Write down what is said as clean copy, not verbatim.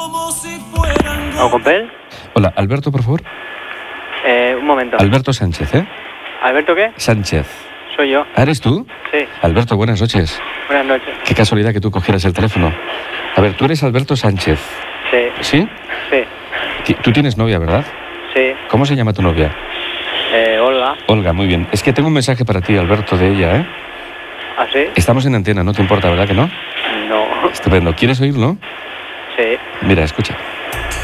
¿Aucompel? Hola, Alberto, por favor. Un momento. Alberto Sánchez, ¿eh? ¿Alberto qué? Sánchez. Soy yo. ¿Eres tú? Sí. Alberto, buenas noches. Buenas noches. Qué casualidad que tú cogieras el teléfono. A ver, tú eres Alberto Sánchez. Sí. ¿Sí? Sí. Tú tienes novia, ¿verdad? Sí. ¿Cómo se llama tu novia? Olga. Olga, muy bien. Es que tengo un mensaje para ti, Alberto, de ella, ¿eh? ¿Ah, sí? Estamos en antena, no te importa, ¿verdad que no? No. Estupendo. ¿Quieres oírlo? Sí. Mira, escucha.